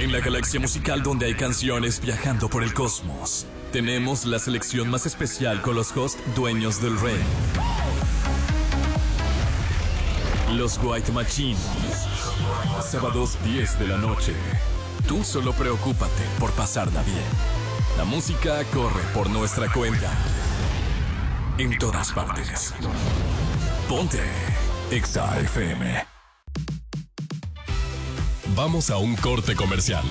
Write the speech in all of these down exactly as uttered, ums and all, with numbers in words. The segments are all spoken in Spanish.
En la galaxia musical donde hay canciones viajando por el cosmos, tenemos la selección más especial con los hosts dueños del rey. Los White Machine. Sábados diez de la noche. Tú solo preocúpate por pasarla bien. La música corre por nuestra cuenta. En todas partes. Ponte Exa F M. Vamos a un corte comercial.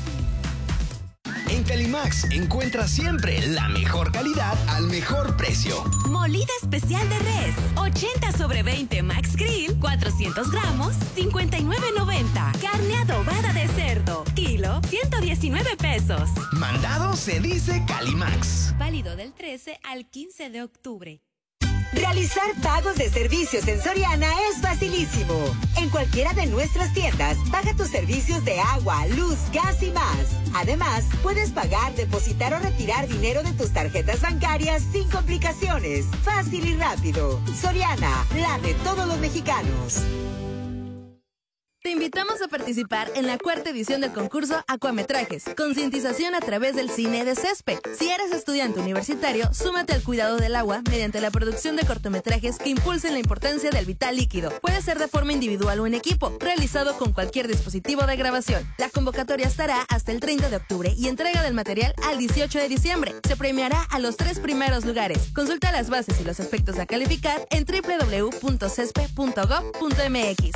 En Calimax encuentras siempre la mejor calidad al mejor precio. Molida especial de res, ochenta sobre veinte Max Grill, cuatrocientos gramos, cincuenta y nueve noventa. Carne adobada de cerdo, kilo, ciento diecinueve pesos. Mandado se dice Calimax. Válido del trece al quince de octubre. Realizar pagos de servicios en Soriana es facilísimo. En cualquiera de nuestras tiendas, paga tus servicios de agua, luz, gas y más. Además, puedes pagar, depositar o retirar dinero de tus tarjetas bancarias sin complicaciones. Fácil y rápido. Soriana, la de todos los mexicanos. Te invitamos a participar en la cuarta edición del concurso Acuametrajes, concientización a través del cine de césped. Si eres estudiante universitario, súmate al cuidado del agua mediante la producción de cortometrajes que impulsen la importancia del vital líquido. Puede ser de forma individual o en equipo, realizado con cualquier dispositivo de grabación. La convocatoria estará hasta el treinta de octubre y entrega del material al dieciocho de diciembre. Se premiará a los tres primeros lugares. Consulta las bases y los aspectos a calificar en doble u doble u doble u punto cespe punto gob punto eme equis.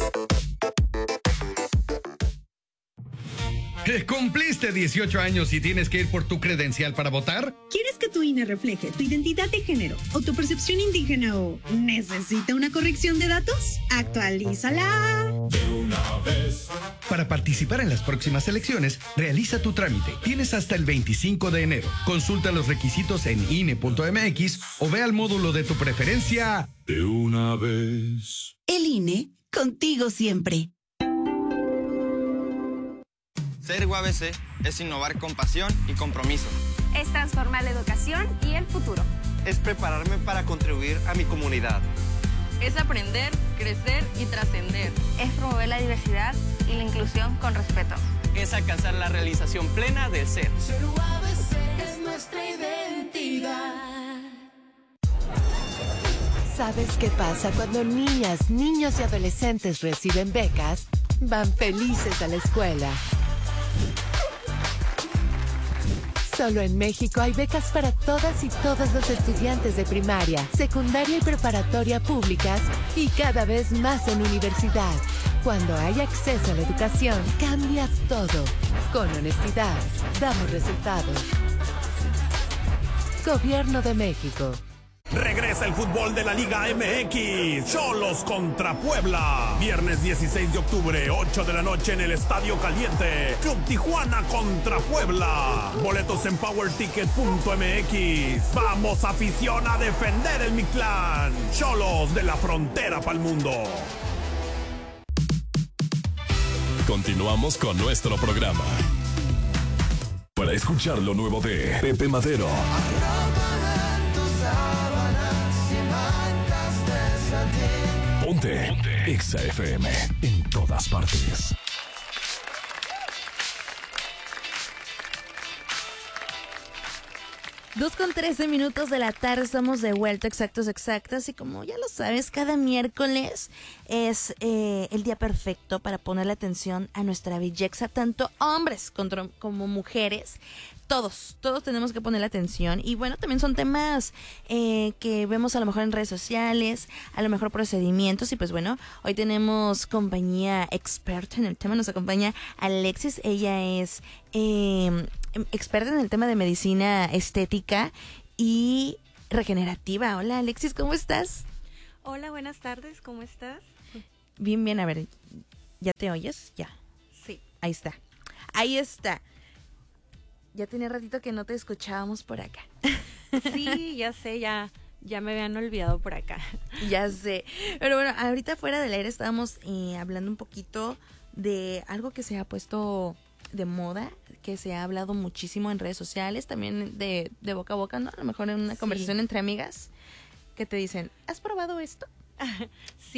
¿Cumpliste dieciocho años y tienes que ir por tu credencial para votar? ¿Quieres que tu I N E refleje tu identidad de género, autopercepción indígena o necesita una corrección de datos? ¡Actualízala! De una vez. Para participar en las próximas elecciones, realiza tu trámite. Tienes hasta el veinticinco de enero. Consulta los requisitos en I N E punto eme equis o ve al módulo de tu preferencia. De una vez. El I N E, contigo siempre. Ser U A B C es innovar con pasión y compromiso. Es transformar la educación y el futuro. Es prepararme para contribuir a mi comunidad. Es aprender, crecer y trascender. Es promover la diversidad y la inclusión con respeto. Es alcanzar la realización plena del ser. Ser U A B C es nuestra identidad. ¿Sabes qué pasa cuando niñas, niños y adolescentes reciben becas? Van felices a la escuela. Solo en México hay becas para todas y todos los estudiantes de primaria, secundaria y preparatoria públicas y cada vez más en universidad. Cuando hay acceso a la educación, cambia todo. Con honestidad, damos resultados. Gobierno de México. Regresa el fútbol de la Liga eme equis. Xolos contra Puebla. Viernes dieciséis de octubre, ocho de la noche en el Estadio Caliente. Club Tijuana contra Puebla. Boletos en power ticket punto eme equis. Vamos, afición, a defender el Mictlán. Xolos de la frontera para el mundo. Continuamos con nuestro programa. Para escuchar lo nuevo de Pepe Madero. Ponte, Ponte. Exa F M en todas partes. Dos con trece minutos de la tarde, estamos de vuelta, exactos, exactas. Y como ya lo sabes, cada miércoles es eh, el día perfecto para ponerle atención a nuestra belleza, tanto hombres contra, como mujeres. Todos, todos tenemos que ponerle atención. Y bueno, también son temas eh, que vemos a lo mejor en redes sociales, a lo mejor procedimientos. Y pues bueno, hoy tenemos compañía experta en el tema. Nos acompaña Alexis. Ella es eh, experta en el tema de medicina estética y regenerativa. Hola Alexis, ¿cómo estás? Hola, buenas tardes, ¿cómo estás? Bien, bien, a ver, ¿ya te oyes? Ya. Sí. Ahí está. Ahí está. Ya tenía ratito que no te escuchábamos por acá. Sí, ya sé, ya, ya me habían olvidado por acá. Ya sé. Pero bueno, ahorita fuera del aire estábamos eh, hablando un poquito de algo que se ha puesto de moda, que se ha hablado muchísimo en redes sociales, también de, de boca a boca, ¿no? A lo mejor en una sí. conversación entre amigas, que te dicen, ¿has probado esto? Sí,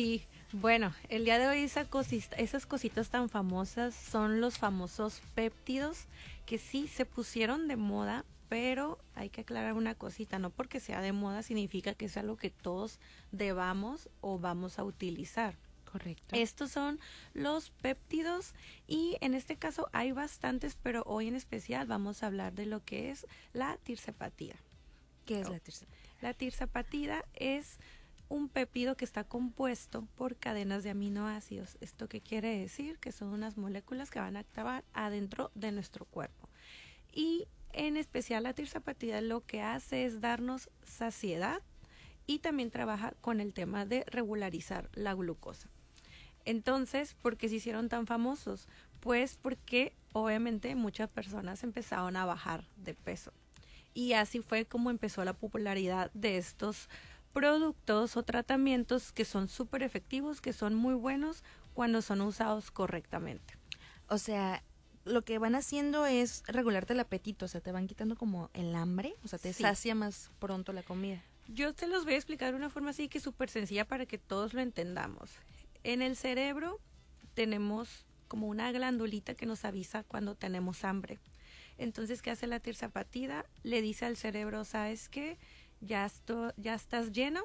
Bueno, el día de hoy esa cosita, esas cositas tan famosas son los famosos péptidos que sí se pusieron de moda, pero hay que aclarar una cosita, no porque sea de moda significa que es algo que todos debamos o vamos a utilizar. Correcto. Estos son los péptidos y en este caso hay bastantes, pero hoy en especial vamos a hablar de lo que es la tirzepatida. ¿Qué es la tirzepatida? La tirzepatida es un péptido que está compuesto por cadenas de aminoácidos. ¿Esto qué quiere decir? Que son unas moléculas que van a actuar adentro de nuestro cuerpo. Y en especial la tirzepatida lo que hace es darnos saciedad y también trabaja con el tema de regularizar la glucosa. Entonces, ¿por qué se hicieron tan famosos? Pues porque obviamente muchas personas empezaron a bajar de peso. Y así fue como empezó la popularidad de estos productos o tratamientos que son súper efectivos, que son muy buenos cuando son usados correctamente. O sea, lo que van haciendo es regularte el apetito, o sea, te van quitando como el hambre, o sea, te Sí. sacia más pronto la comida. Yo te los voy a explicar de una forma así que súper sencilla para que todos lo entendamos. En el cerebro tenemos como una glandulita que nos avisa cuando tenemos hambre. Entonces, ¿qué hace la tirzepatida? Le dice al cerebro, ¿sabes qué? Ya, esto, ya estás lleno,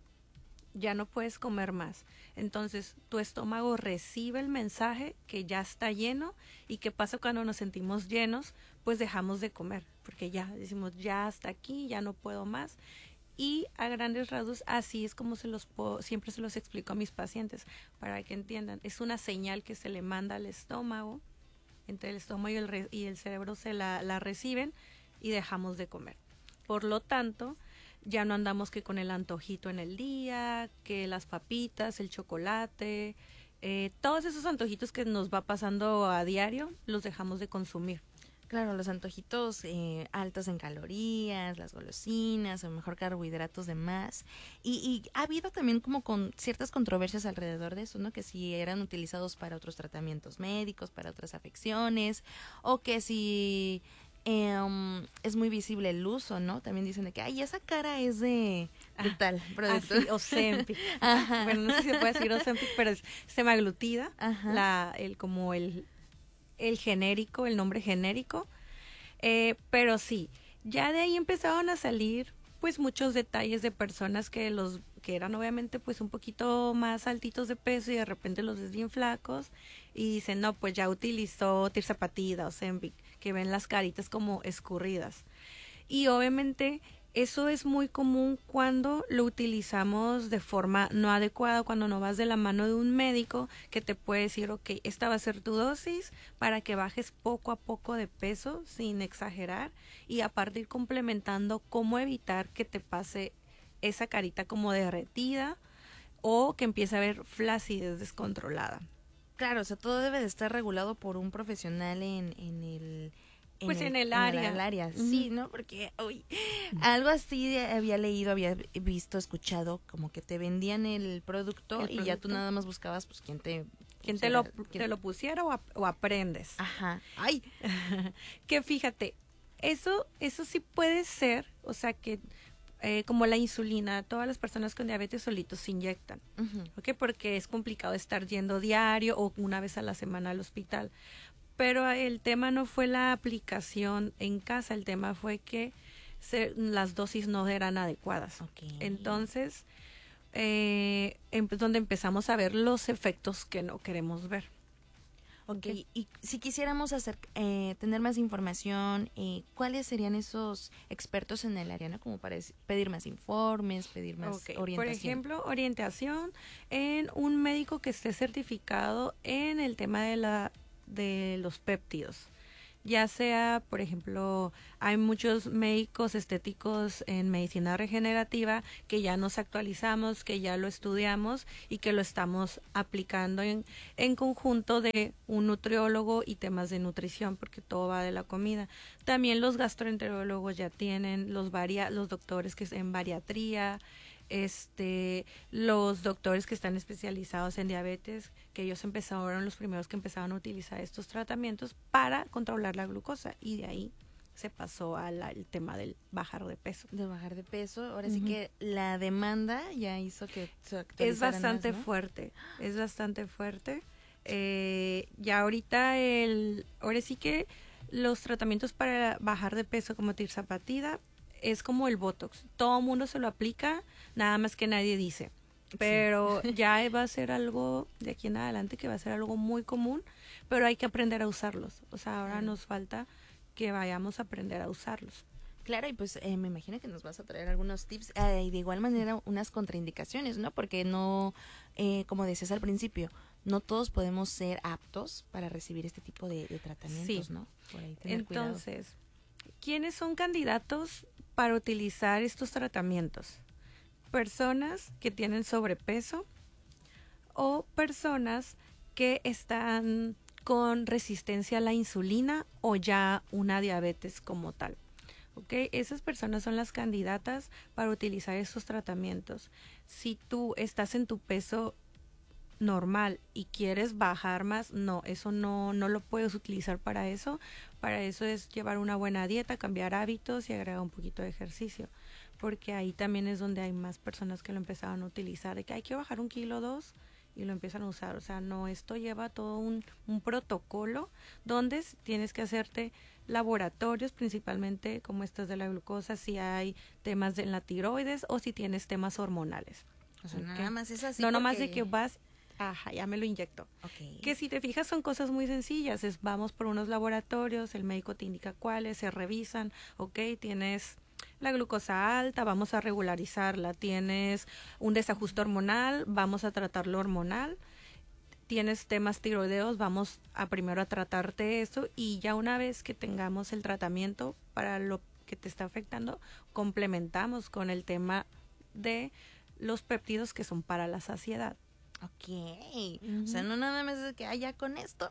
ya no puedes comer más. Entonces, tu estómago recibe el mensaje que ya está lleno. ¿Y qué pasa cuando nos sentimos llenos? Pues dejamos de comer, porque ya decimos, ya hasta aquí, ya no puedo más. Y a grandes rasgos, así es como se los puedo, siempre se los explico a mis pacientes, para que entiendan. Es una señal que se le manda al estómago, entre el estómago y el, re, y el cerebro se la, la reciben y dejamos de comer. Por lo tanto, ya no andamos que con el antojito en el día, que las papitas, el chocolate, eh, todos esos antojitos que nos va pasando a diario, los dejamos de consumir. Claro, los antojitos eh, altos en calorías, las golosinas, o mejor carbohidratos de más. Y, y ha habido también como con ciertas controversias alrededor de eso, ¿no? Que si eran utilizados para otros tratamientos médicos, para otras afecciones, o que si eh, um, es muy visible el uso, ¿no? También dicen de que, ay, esa cara es de, de ah, tal producto. Así, Ozempic. Bueno, no sé si se puede decir Ozempic, pero es semaglutida, la, el, como el... el genérico, el nombre genérico, eh, pero sí, ya de ahí empezaron a salir pues muchos detalles de personas que los que eran obviamente pues un poquito más altitos de peso y de repente los ves bien flacos y dicen, no, pues ya utilizó tirzepatida o Ozempic, que ven las caritas como escurridas. Y obviamente eso es muy común cuando lo utilizamos de forma no adecuada, cuando no vas de la mano de un médico que te puede decir, ok, esta va a ser tu dosis para que bajes poco a poco de peso sin exagerar y aparte ir complementando cómo evitar que te pase esa carita como derretida o que empiece a haber flacidez descontrolada. Claro, o sea, todo debe de estar regulado por un profesional en, en el... En pues el, en el en área. el área, Uh-huh. sí, ¿no? Porque uy, algo así había leído, había visto, escuchado, como que te vendían el producto, El y producto. ya tú nada más buscabas, pues, quién te... Quien te lo, quién... te lo pusiera o, ap o aprendes. Ajá. Ay. Que fíjate, eso, eso sí puede ser, o sea que eh, como la insulina, todas las personas con diabetes solitos se inyectan, uh-huh. ¿ok? Porque es complicado estar yendo diario o una vez a la semana al hospital. Pero el tema no fue la aplicación en casa, el tema fue que se, las dosis no eran adecuadas. Okay. Entonces, eh, em, donde empezamos a ver los efectos que no queremos ver. Ok, okay. Y si quisiéramos hacer, eh, tener más información, eh, ¿cuáles serían esos expertos en el área, ¿no? Como para pedir más informes, pedir más okay. orientación. Por ejemplo, orientación en un médico que esté certificado en el tema de la de los péptidos, ya sea, por ejemplo, hay muchos médicos estéticos en medicina regenerativa que ya nos actualizamos, que ya lo estudiamos y que lo estamos aplicando en, en conjunto de un nutriólogo y temas de nutrición, porque todo va de la comida. También los gastroenterólogos ya tienen, los, varia, los doctores que en bariatría, este los doctores que están especializados en diabetes, que ellos empezaron, los primeros que empezaron a utilizar estos tratamientos para controlar la glucosa y de ahí se pasó al, al tema del bajar de peso. De bajar de peso, ahora Uh-huh. sí que la demanda ya hizo que se Es actualizaran bastante más, ¿no? fuerte, es bastante fuerte. Eh, ya ahorita el, ahora sí que los tratamientos para bajar de peso como tirzapatida es como el Botox. Todo el mundo se lo aplica, nada más que nadie dice. Pero sí. Ya va a ser algo de aquí en adelante que va a ser algo muy común, pero hay que aprender a usarlos. O sea, ahora Claro. nos falta que vayamos a aprender a usarlos. Claro, y pues eh, me imagino que nos vas a traer algunos tips eh, y de igual manera unas contraindicaciones, ¿no? Porque no, eh, como decías al principio, no todos podemos ser aptos para recibir este tipo de, de tratamientos, Sí. ¿no? Por ahí tener Entonces, ¿quiénes son candidatos para utilizar estos tratamientos? Personas que tienen sobrepeso o personas que están con resistencia a la insulina o ya una diabetes como tal. ¿Ok? Esas personas son las candidatas para utilizar estos tratamientos. Si tú estás en tu peso normal y quieres bajar más, no, eso no, no lo puedes utilizar para eso. Para eso es llevar una buena dieta, cambiar hábitos y agregar un poquito de ejercicio. Porque ahí también es donde hay más personas que lo empezaban a utilizar, de que hay que bajar un kilo o dos y lo empiezan a usar. O sea, no, esto lleva todo un, un protocolo donde tienes que hacerte laboratorios, principalmente como estos de la glucosa, si hay temas de la tiroides o si tienes temas hormonales. O sea, ¿Okay? nada más es así. No, porque... nomás de que vas, ajá, ya me lo inyecto. Okay. Que si te fijas son cosas muy sencillas, es vamos por unos laboratorios, el médico te indica cuáles, se revisan, ok, tienes la glucosa alta, vamos a regularizarla, tienes un desajuste hormonal, vamos a tratarlo hormonal, tienes temas tiroideos, vamos a primero a tratarte eso y ya una vez que tengamos el tratamiento para lo que te está afectando, complementamos con el tema de los péptidos que son para la saciedad. Ok, uh-huh. O sea, no nada más es que haya con esto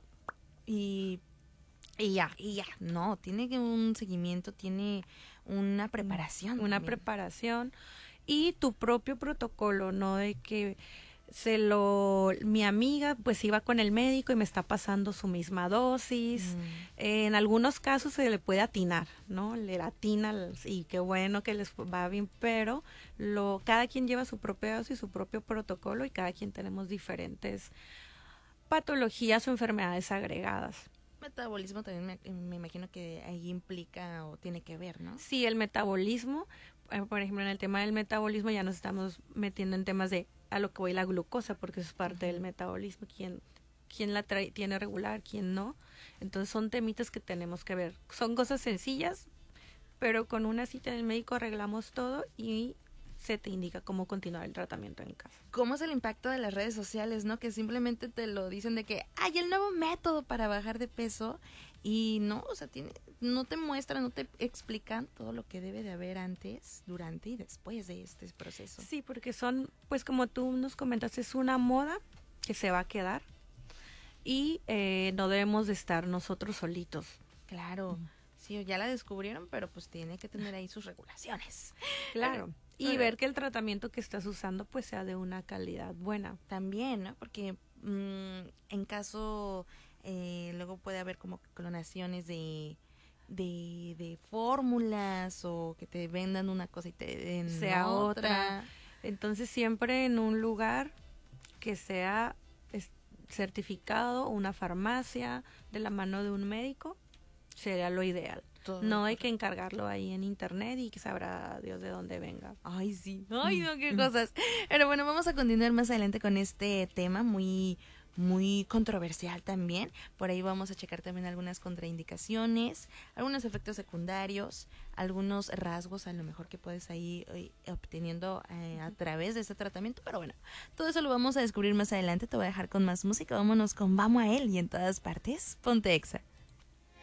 y, y ya, y ya, no, tiene que un seguimiento, tiene una preparación. Una también. preparación y tu propio protocolo, no de que se lo, mi amiga pues iba con el médico y me está pasando su misma dosis. Mm. Eh, en algunos casos se le puede atinar, ¿no? Le atina y qué bueno que les va bien, pero lo, cada quien lleva su propia dosis, su propio protocolo y cada quien tenemos diferentes patologías o enfermedades agregadas. Metabolismo también me, me imagino que ahí implica o tiene que ver, ¿no? Sí, el metabolismo, eh, por ejemplo, en el tema del metabolismo ya nos estamos metiendo en temas de a lo que voy la glucosa, porque eso es parte uh-huh. del metabolismo, quién, quién la trae, tiene regular, quién no. Entonces son temitas que tenemos que ver. Son cosas sencillas, pero con una cita en el médico arreglamos todo y se te indica cómo continuar el tratamiento en casa. ¿Cómo es el impacto de las redes sociales, no? Que simplemente te lo dicen de que hay el nuevo método para bajar de peso y no, o sea, tiene, no te muestran, no te explican todo lo que debe de haber antes, durante y después de este proceso. Sí, porque son, pues como tú nos comentaste, es una moda que se va a quedar y eh, no debemos de estar nosotros solitos. Claro, uh-huh. Sí, ya la descubrieron, pero pues tiene que tener ahí sus regulaciones. Claro. Y pero, ver que el tratamiento que estás usando pues sea de una calidad buena. También, ¿no? Porque mmm, en caso, eh, luego puede haber como clonaciones de, de, de fórmulas o que te vendan una cosa y te den sea otra. otra. Entonces siempre en un lugar que sea es, certificado, una farmacia, de la mano de un médico, sería lo ideal. Todo no hay que encargarlo ahí en internet y que sabrá Dios de dónde venga. Ay, sí. Ay, no, qué cosas. Pero bueno, vamos a continuar más adelante con este tema muy, muy controversial también. Por ahí vamos a checar también algunas contraindicaciones, algunos efectos secundarios, algunos rasgos a lo mejor que puedes ahí eh, obteniendo eh, a través de este tratamiento. Pero bueno, todo eso lo vamos a descubrir más adelante. Te voy a dejar con más música. Vámonos con Vamos a él y en todas partes, ponte Exa.